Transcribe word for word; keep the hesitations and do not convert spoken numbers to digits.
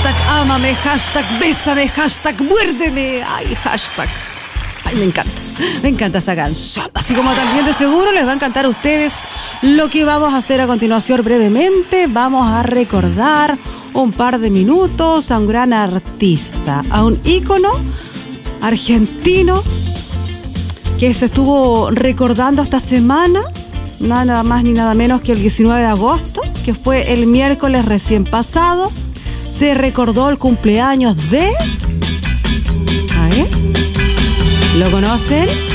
Hashtag ámame, hashtag bésame, hashtag muérdeme. Ay, hashtag. Ay, me encanta. Me encanta esa canción. Así como también de seguro les va a encantar a ustedes lo que vamos a hacer a continuación brevemente. Vamos a recordar un par de minutos a un gran artista, a un ícono argentino que se estuvo recordando esta semana, nada más ni nada menos que el diecinueve de agosto, que fue el miércoles recién pasado. Se recordó el cumpleaños de... A ver, ¿lo conocen?